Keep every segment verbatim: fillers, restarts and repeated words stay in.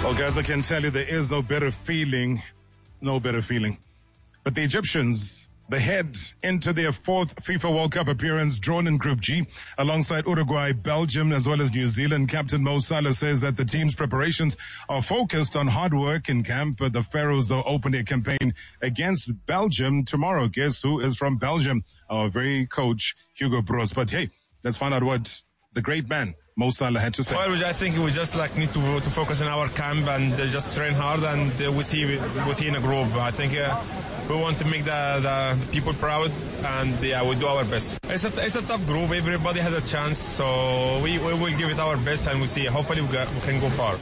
Well, guys, I can tell you there is no better feeling, no better feeling. But the Egyptians, they head into their fourth FIFA World Cup appearance, drawn in Group G, alongside Uruguay, Belgium, as well as New Zealand. Captain Mo Salah says that the team's preparations are focused on hard work in camp. The Pharaohs, though, open their campaign against Belgium tomorrow. Guess who is from Belgium? Our very coach, Hugo Broos. But hey, let's find out what the great man, Mo Salah, had to say. Well, I think we just like need to to focus on our camp and uh, just train hard, and uh, we see we see in a group. I think uh, we want to make the, the people proud, and yeah, we do our best. It's a it's a tough group. Everybody has a chance, so we we will give it our best, and we see. Hopefully, we, got, we can go far.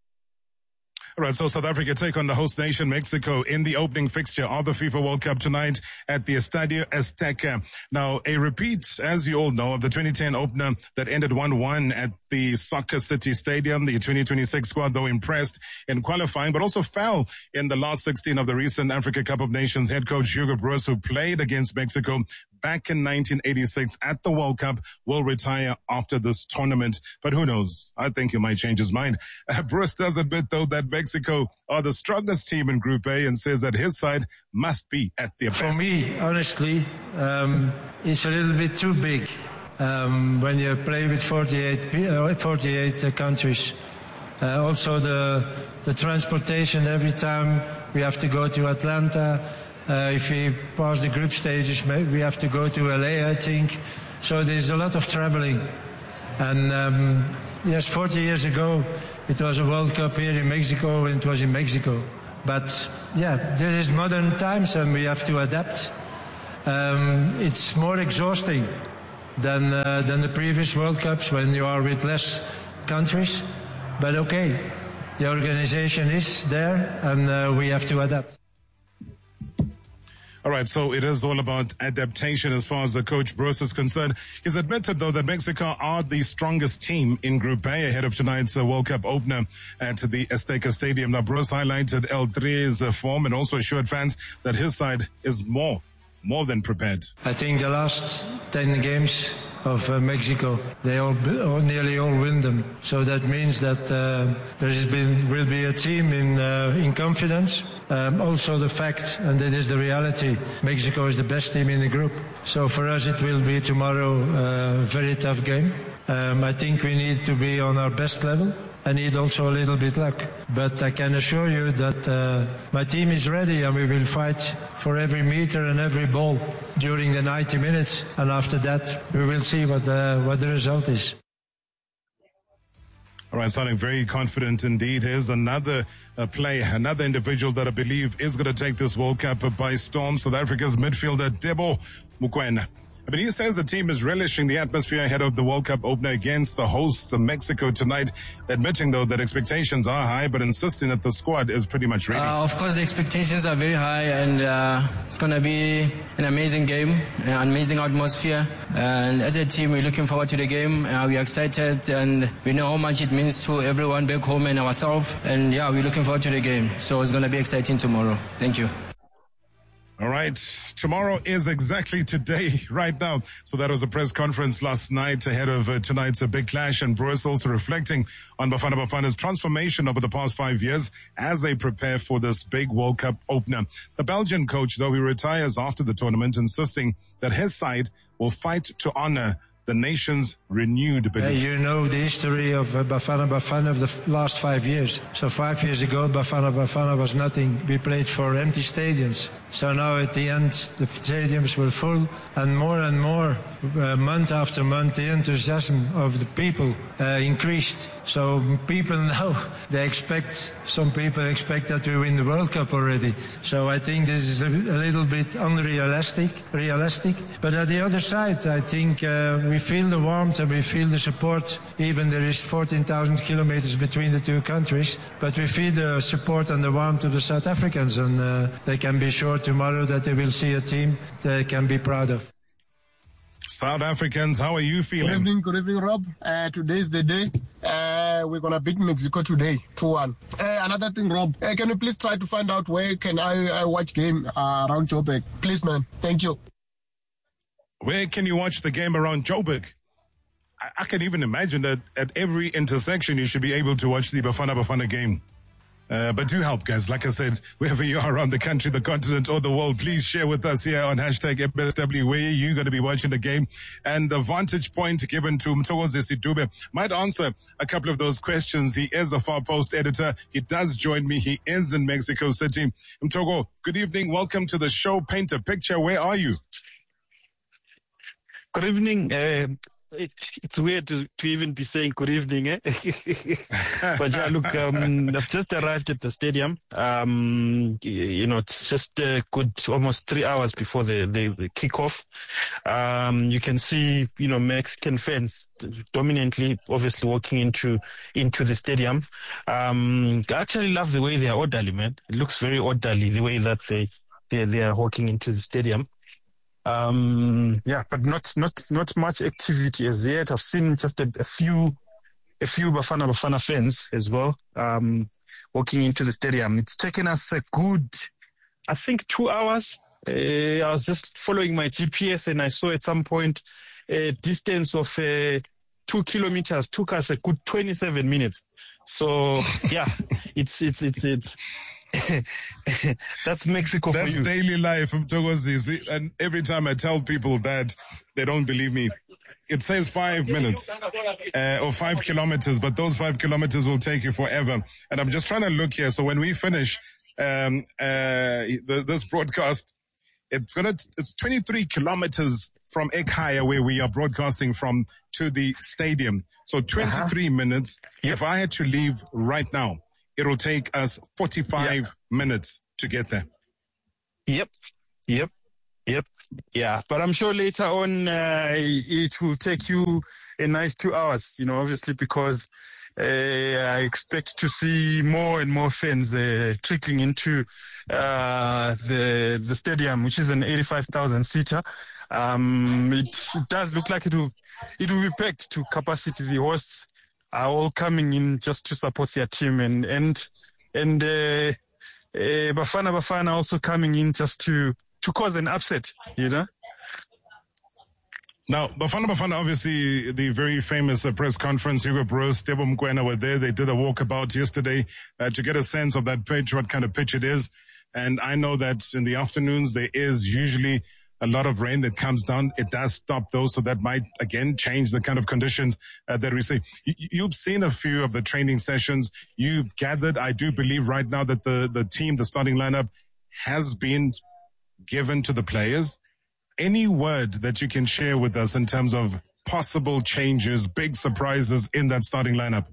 All right, so South Africa take on the host nation, Mexico, in the opening fixture of the FIFA World Cup tonight at the Estadio Azteca. Now, a repeat, as you all know, of the twenty ten opener that ended one one at the Soccer City Stadium. The twenty twenty-six squad, though, impressed in qualifying, but also fell in the last sixteen of the recent Africa Cup of Nations. Head coach Hugo Broos, who played against Mexico back in nineteen eighty-six at the World Cup, will retire after this tournament. But who knows? I think he might change his mind. Uh, Broos does admit, though, that Mexico are the strongest team in Group A and says that his side must be at their best. For me, honestly, um, it's a little bit too big um, when you play with forty-eight, uh, forty-eight uh, countries. Uh, also, the the transportation every time we have to go to Atlanta. Uh, if we pass the group stages, we have to go to L A, I think. So there's a lot of traveling. And um, yes, forty years ago, it was a World Cup here in Mexico, and it was in Mexico. But yeah, this is modern times, and we have to adapt. Um, it's more exhausting than uh, than the previous World Cups when you are with less countries. But okay, the organization is there, and uh, we have to adapt. All right, so it is all about adaptation as far as the coach Broos is concerned. He's admitted, though, that Mexico are the strongest team in Group A ahead of tonight's uh, World Cup opener at the Azteca Stadium. Now, Broos highlighted El Tri's uh, form and also assured fans that his side is more, more than prepared. I think the last ten games of uh, Mexico, they all, all nearly all win them. So that means that uh, there has been will be a team in uh, in confidence. Um, also the fact, and that is the reality, Mexico is the best team in the group. So for us it will be tomorrow uh, a very tough game. Um, I think we need to be on our best level. I need also a little bit luck. But I can assure you that uh, my team is ready, and we will fight for every meter and every ball during the ninety minutes. And after that, we will see what the, what the result is. All right, sounding very confident indeed. Here's another uh, player, another individual that I believe is going to take this World Cup by storm. South Africa's midfielder, Teboho Mokoena. I mean, he says the team is relishing the atmosphere ahead of the World Cup opener against the hosts of Mexico tonight, admitting, though, that expectations are high, but insisting that the squad is pretty much ready. Uh, of course, the expectations are very high, and uh, it's going to be an amazing game, an amazing atmosphere. And as a team, we're looking forward to the game. Uh, we're excited, and we know how much it means to everyone back home and ourselves. And, yeah, we're looking forward to the game. So it's going to be exciting tomorrow. Thank you. All right. Tomorrow is exactly today, right now. So that was a press conference last night ahead of uh, tonight's uh, big clash. And Broos also reflecting on Bafana Bafana's transformation over the past five years as they prepare for this big World Cup opener. The Belgian coach, though, he retires after the tournament, insisting that his side will fight to honor the nation's renewed belief. Yeah, you know the history of uh, Bafana Bafana of the f- last five years. So five years ago, Bafana Bafana was nothing. We played for empty stadiums. So now at the end, the stadiums were full, and more and more, uh, month after month, the enthusiasm of the people uh, increased. So people now, they expect, some people expect that we win the World Cup already. So I think this is a, a little bit unrealistic, realistic. But at the other side, I think uh, we feel the warmth and we feel the support. Even there is fourteen thousand kilometers between the two countries, but we feel the support and the warmth of the South Africans, and uh, they can be sure tomorrow that they will see a team they can be proud of. South Africans, how are you feeling? Good evening, good evening, Rob. Uh, today's the day. Uh, we're going to beat Mexico today, two one. Uh, another thing, Rob, uh, can you please try to find out where can I uh, watch game uh, around Joburg? Please, man. Thank you. Where can you watch the game around Joburg? I, I can even imagine that at every intersection you should be able to watch the Bafana Bafana game. Uh, but do help, guys. Like I said, wherever you are around the country, the continent, or the world, please share with us here on hashtag M S W where you're going to be watching the game. And the vantage point given to Mthokozisi Dube might answer a couple of those questions. He is a Far Post editor. He does join me. He is in Mexico City. Mthogo, good evening. Welcome to the show. Paint a picture. Where are you? Good evening. Uh, it, it's weird to, to even be saying good evening, eh? But yeah, look, um, I've just arrived at the stadium. Um, you know, it's just a good almost three hours before the, the, the kickoff. Um, you can see, you know, Mexican fans dominantly, obviously, walking into into the stadium. Um, I actually love the way they are orderly, man. It looks very orderly, the way that they they, they are walking into the stadium. Um, yeah, but not, not, not much activity as yet. I've seen just a, a few, a few Bafana Bafana fans as well, um, walking into the stadium. It's taken us a good, I think, two hours. Uh, I was just following my G P S and I saw at some point a distance of uh, two kilometers took us a good twenty-seven minutes. So yeah, it's, it's, it's, it's, that's Mexico for you. That's daily life from Mthokozisi. And every time I tell people that, they don't believe me. It says five minutes uh, or five kilometers, but those five kilometers will take you forever. And I'm just trying to look here. So when we finish um, uh, the, this broadcast, it's gonna it's twenty-three kilometers from Ekhaya, where we are broadcasting from, to the stadium. So twenty-three uh-huh. minutes. Yep. If I had to leave right now, it'll take us forty-five yep. minutes to get there. Yep, yep, yep, yeah. But I'm sure later on uh, it will take you a nice two hours, you know, obviously because uh, I expect to see more and more fans uh, trickling into uh, the the stadium, which is an eighty-five thousand seater. Um, it, it does look like it will, it will be packed to capacity. The hosts are all coming in just to support their team, and and and uh, uh, Bafana Bafana also coming in just to to cause an upset, you know. Now, Bafana Bafana, obviously, the very famous uh, press conference, Hugo Broos, Tebo Mokoena were there. They did a walkabout yesterday uh, to get a sense of that pitch, what kind of pitch it is. And I know that in the afternoons there is usually a lot of rain that comes down. It does stop though, so that might again change the kind of conditions uh, that we see. You, you've seen a few of the training sessions. You've gathered, I do believe right now that the, the team, the starting lineup has been given to the players. Any word that you can share with us in terms of possible changes, big surprises in that starting lineup?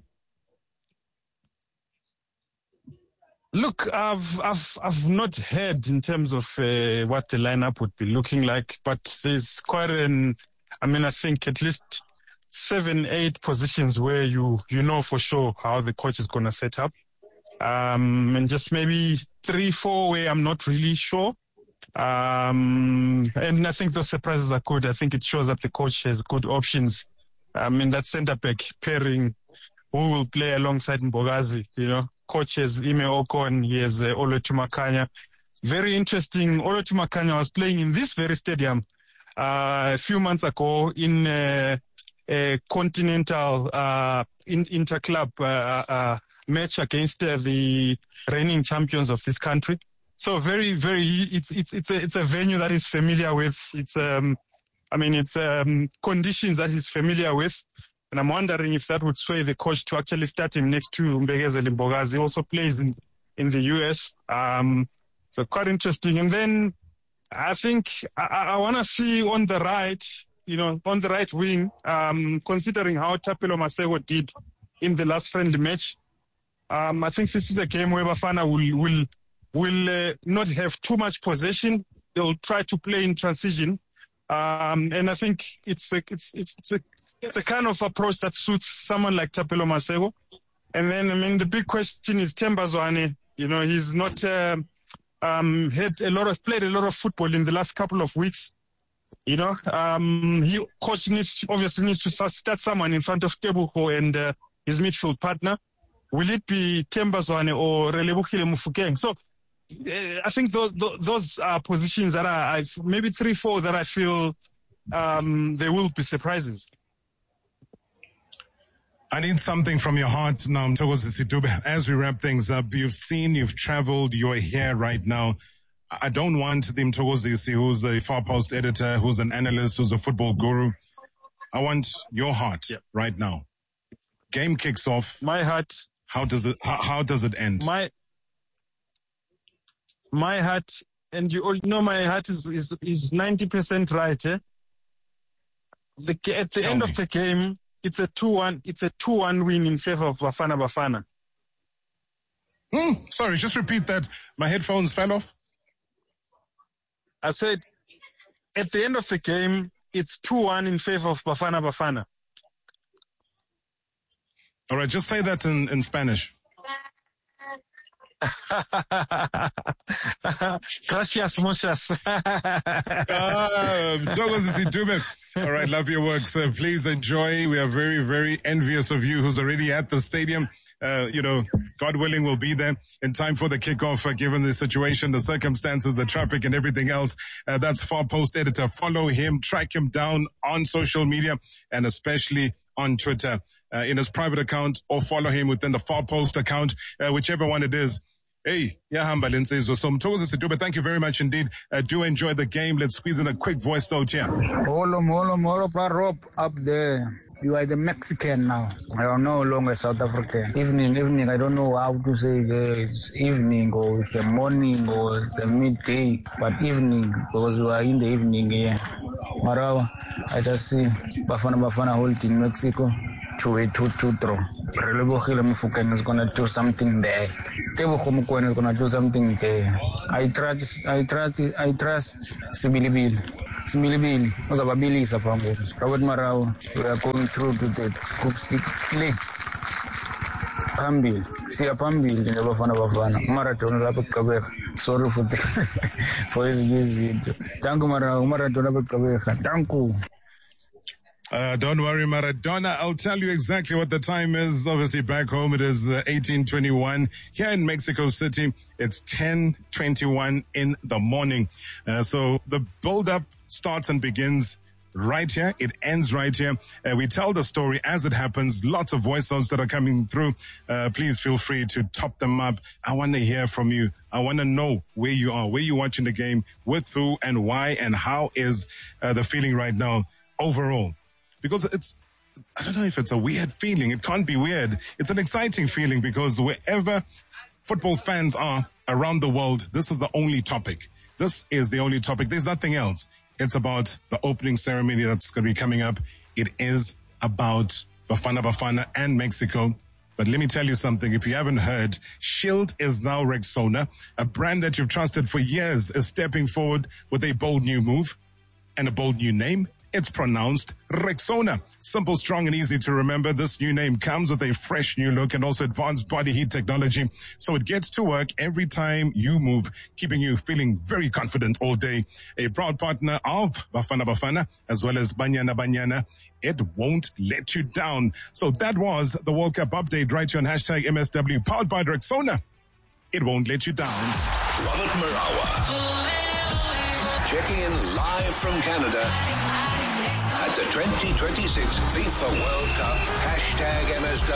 Look, I've I've I've not heard in terms of uh, what the lineup would be looking like, but there's quite an, I mean, I think at least seven, eight positions where you you know for sure how the coach is going to set up, um, and just maybe three, four where I'm not really sure. Um, and I think those surprises are good. I think it shows that the coach has good options. I mean, that centre back pairing, who will play alongside Mbogazi, you know. Coach has Ime Okon, he has uh, Olotu Makanya. Very interesting. Olotu Makanya was playing in this very stadium uh, a few months ago in uh, a continental uh, in, inter-club uh, uh, match against uh, the reigning champions of this country. So very, very, it's it's it's a, it's a venue that is familiar with. It's um, I mean, it's um, conditions that he's familiar with. And I'm wondering if that would sway the coach to actually start him next to Mbegezeli Mbogazi. He also plays in, in the U S. Um, so quite interesting. And then I think I, I want to see on the right, you know, on the right wing, um, considering how Thapelo Masego did in the last friendly match. Um, I think this is a game where Bafana will, will, will uh, not have too much possession. They'll try to play in transition. Um, and I think it's a, it's, it's, it's a, It's a kind of approach that suits someone like Thapelo Masego. And then, I mean, the big question is Themba Zwane. You know, he's not uh, um, had a lot of, played a lot of football in the last couple of weeks. You know, um, he coach needs, obviously needs to start someone in front of Tebuko and uh, his midfield partner. Will it be Themba Zwane or Relebogile Mofokeng? So uh, I think those, those are positions that are, I've, maybe three, four that I feel um, there will be surprises. I need something from your heart now, Mthokozisi Dube. As we wrap things up, you've seen, you've traveled, you're here right now. I don't want the Mthokozisi who's a Far Post editor, who's an analyst, who's a football guru. I want your heart yeah. right now. Game kicks off. My heart. How does it, how, how does it end? My, my heart, and you all know my heart is, is, is ninety percent right, eh? The, at the Tell end me. of the game, it's a two one, it's a two one win in favor of Bafana Bafana. Hmm, sorry, just repeat that. My headphones fell off. I said, at the end of the game, it's two one in favor of Bafana Bafana. All right, just say that in, in Spanish. Gracias, muchas. Ah, Mthokozisi Dube. All right, love your work, sir. Please enjoy. We are very, very envious of you who's already at the stadium. Uh, you know, God willing, we'll be there in time for the kickoff, uh, given the situation, the circumstances, the traffic, and everything else. Uh, that's Far Post editor. Follow him, track him down on social media, and especially on Twitter, uh, in his private account, or follow him within the Far Post account, uh, whichever one it is. Hey, Yahamba Linsizwe. So Mthokozisi Dube, thank you very much indeed. Uh, do enjoy the game. Let's squeeze in a quick voice note here. Holo, holo, holo, bra Rob, up there. You are the Mexican now. I don't know longer South African. Evening, evening, I don't know how to say uh, it's evening or it's a morning or it's a midday, but evening, because we are in the evening here. Marawa, I just see Bafana Bafana holding Mexico. two a two two draw. Relebogile Mofokeng is gonna do something there. Tebogo Mokoena is gonna do something there. I trust I trust I trust Sibilibili. Sibilibili. Uzababilisa phambi. Robert Marau, we are going through to the group stage league. Phambili. Siya phambili nabafana bafana. Marathon lapha eGqeberha. Sorry for the for his visit. Thank you Marau. Marathon lapha eGqeberha. Thank you. Uh, don't worry, Maradona. I'll tell you exactly what the time is. Obviously, back home, it is uh, eighteen twenty-one. Here in Mexico City, it's ten twenty-one in the morning. Uh, so the build-up starts and begins right here. It ends right here. Uh, we tell the story as it happens. Lots of voice notes that are coming through. Uh, please feel free to top them up. I want to hear from you. I want to know where you are, where you're watching the game, with who and why, and how is uh, the feeling right now overall. Because it's, I don't know if it's a weird feeling. It can't be weird. It's an exciting feeling because wherever football fans are around the world, this is the only topic. This is the only topic. There's nothing else. It's about the opening ceremony that's going to be coming up. It is about Bafana Bafana and Mexico. But let me tell you something. If you haven't heard, Shield is now Rexona, a brand that you've trusted for years, is stepping forward with a bold new move and a bold new name. It's pronounced Rexona. Simple, strong, and easy to remember. This new name comes with a fresh new look and also advanced body heat technology. So it gets to work every time you move, keeping you feeling very confident all day. A proud partner of Bafana Bafana, as well as Banyana Banyana. It won't let you down. So that was the World Cup update right here on hashtag M S W, powered by Rexona. It won't let you down. Robert Marawa. Checking in live from Canada at the twenty twenty-six FIFA World Cup, hashtag M S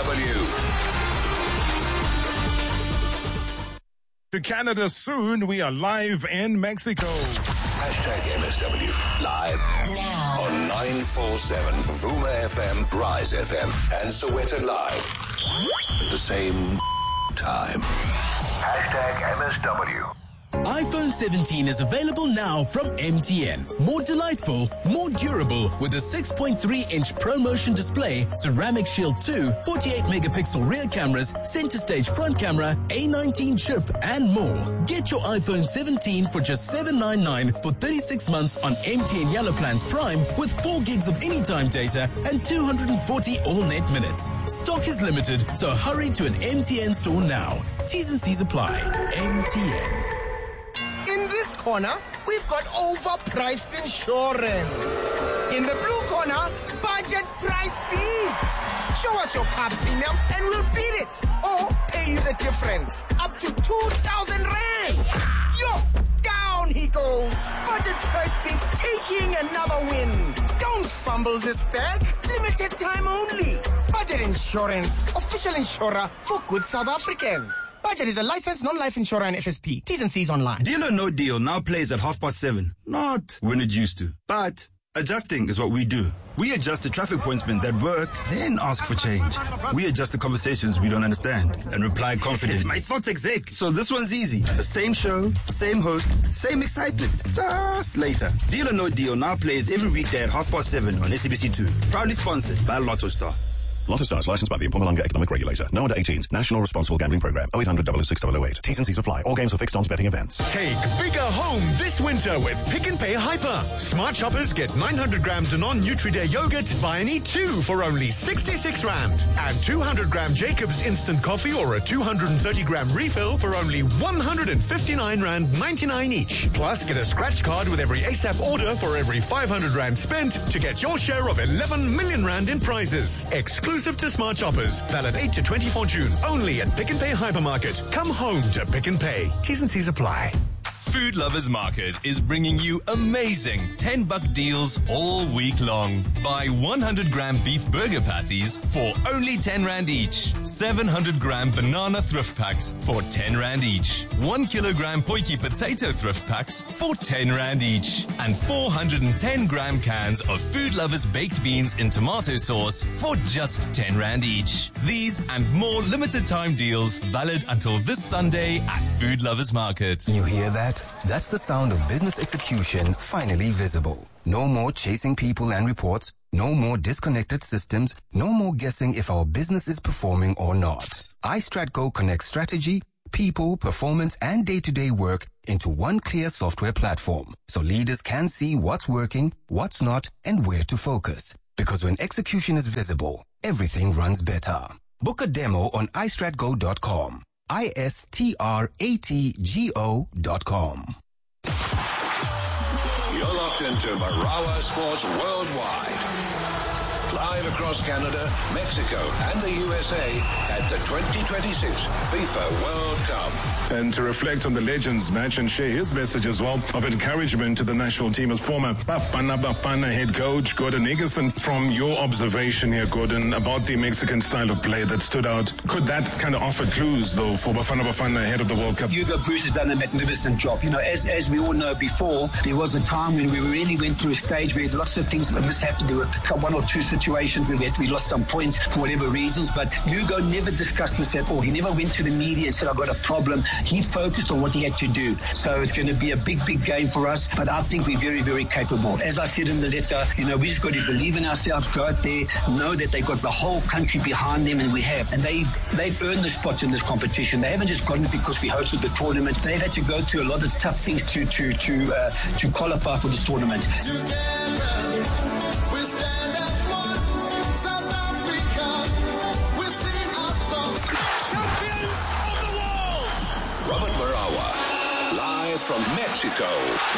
W. To Canada soon, we are live in Mexico. Hashtag M S W, live now on nine forty-seven, Vuma F M, Rise F M, and Soweto Live. At the same time. Hashtag M S W. iPhone seventeen is available now from M T N. More delightful, more durable with a six point three inch ProMotion display, Ceramic Shield two, forty-eight megapixel rear cameras, center stage front camera, A nineteen chip, and more. Get your iPhone seventeen for just seven ninety-nine for thirty-six months on M T N Yellow Plans Prime with four gigs of anytime data and two hundred forty all-net minutes. Stock is limited, so hurry to an M T N store now. T's and C's apply. M T N. In this corner, we've got overpriced insurance. In the blue corner, budget price beats. Show us your car premium and we'll beat it. Or pay you the difference. Up to two thousand rand. Yo, down here. Eagles. Budget Price Beat taking another win. Don't fumble this bag. Limited time only. Budget Insurance, official insurer for good South Africans. Budget is a licensed non-life insurer and F S P. T's and C's online. Deal or No Deal now plays at half past seven. Not when it used to. But adjusting is what we do. We adjust the traffic pointsmen that work, then ask for change. We adjust the conversations we don't understand and reply confidently. My thoughts exec. So this one's easy. The same show, same host, same excitement. Just later. Deal or No Deal now plays every weekday at half past seven on S A B C two. Proudly sponsored by Lotto Star. Lotto Star is licensed by the Mpumalanga Economic Regulator. No under eighteens. National Responsible Gambling Program. oh eight hundred, double oh six, double oh eight. T's and C's apply. All games are fixed odds betting events. Take bigger home this winter with Pick and Pay Hyper. Smart shoppers get nine hundred grams Danone Nutri-Day yogurt, buy any two for only sixty-six rand. And two hundred gram Jacobs instant coffee or a two hundred thirty gram refill for only one hundred fifty-nine rand ninety-nine each. Plus, get a scratch card with every ASAP order for every five hundred rand spent to get your share of eleven million rand in prizes. Exclusive to smart shoppers. Valid eight to twenty-four June. Only at Pick and Pay Hypermarket. Come home to Pick and Pay. T's and C's apply. Food Lovers Market is bringing you amazing ten buck deals all week long. Buy one hundred gram beef burger patties for only ten rand each. seven hundred gram banana thrift packs for ten rand each. one kilogram Potjie potato thrift packs for ten rand each. And four hundred ten gram cans of Food Lovers baked beans in tomato sauce for just ten rand each. These and more limited time deals valid until this Sunday at Food Lovers Market. You hear that? That's the sound of business execution finally visible. No more chasing people and reports. No more disconnected systems. No more guessing if our business is performing or not. iStratGo connects strategy, people, performance, and day-to-day work into one clear software platform. So leaders can see what's working, what's not, and where to focus. Because when execution is visible, everything runs better. Book a demo on i strat go dot com. I S T R A T G O dot com. You're locked into Marawa Sports Worldwide. Live across Canada, Mexico, and the U S A at the twenty twenty-six FIFA World Cup. And to reflect on the Legends match and share his message as well of encouragement to the national team as former Bafana Bafana head coach Gordon Nickerson. From your observation here, Gordon, about the Mexican style of play that stood out, could that kind of offer clues, though, for Bafana Bafana ahead of the World Cup? Hugo Bruce has done a magnificent job. You know, as as we all know before, there was a time when we really went through a stage where lots of things that mishappened. There were one or two situations where we, had, we lost some points for whatever reasons, but Hugo never discussed this at all. He never went to the media and said, I've got a problem. He focused on what he had to do. So it's going to be a big, big game for us, but I think we're very, very capable. As I said in the letter, you know, we just got to believe in ourselves, go out there, know that they've got the whole country behind them, and we have. And they, they've earned the spots in this competition. They haven't just gotten it because we hosted the tournament. They've had to go through a lot of tough things to, to, to, uh, to qualify for this tournament. Robert Marawa, live from Mexico.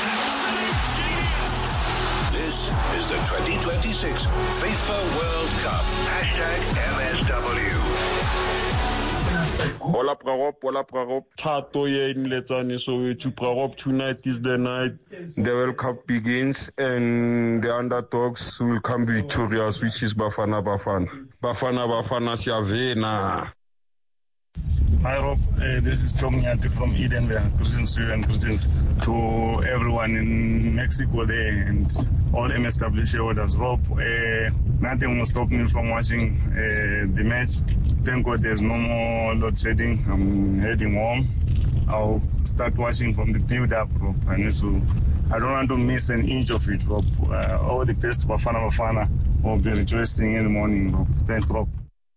This is the twenty twenty-six FIFA World Cup. Hashtag M S W. Hola Prarop, hola Prarop. Tato ye in Letani, so to Prarop tonight is the night the World Cup begins and the underdogs will come victorious, which is Bafana Bafana. Bafana Bafana Siavena. Hi Rob, uh, this is Tom Nyati from Edenville. Greetings to you and greetings to everyone in Mexico there and all M S W shareholders. Rob, uh, nothing will stop me from watching uh, the match. Thank God there's no more load shedding. I'm heading home. I'll start watching from the build-up, Rob. I need to. I don't want to miss an inch of it, Rob. Uh, all the best to Bafana Bafana. We'll be rejoicing in the morning, Rob. Thanks, Rob.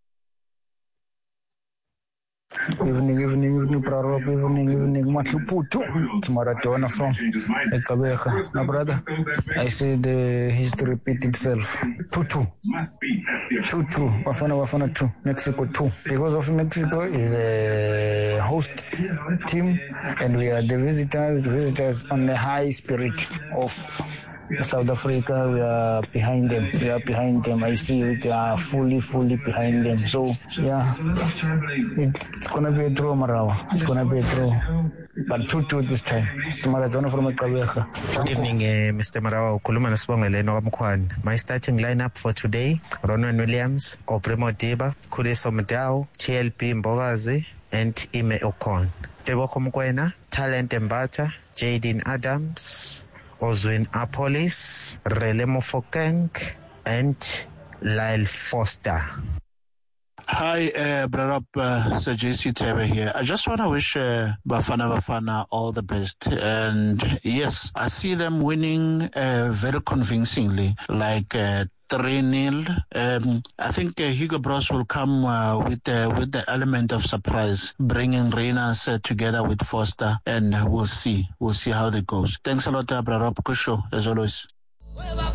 Evening, evening, evening, Prarop, evening, evening, Matluputu, Maratona from Ekabeja. Now, brother, I say the history repeat itself. two two. two two. Bafana Bafana two. Mexico two. Because of Mexico is a host team and we are the visitors, visitors on the high spirit of South Africa, we are behind them. We are behind them. I see we are fully, fully behind them. So, yeah, it's going to be a draw, Marawa. It's going to be a draw. But two two this time. It's Maradona from Kaweha. Good evening, uh, Mister Marawa. Kuluma Nasbongele Noamkwan. My starting lineup for today: Ronwen Williams, Opremo Deba, Kudeso Mdao, T L P Mbogazi, and Ime Okon. Teboko Mkwena, Talent Mbata, Jaden Adams, Ozwin Apolis, Relemo Fokeng, and Lyle Foster. Hi, uh, Brother uh, Sir J C Tebe here. I just want to wish uh, Bafana Bafana all the best. And yes, I see them winning uh, very convincingly, like uh, three nil. Um, I think uh, Hugo Bros will come uh, with, uh, with the element of surprise, bringing Reynas uh, together with Foster, and we'll see. We'll see how that goes. Thanks a lot, uh, Brother Kusho, as always.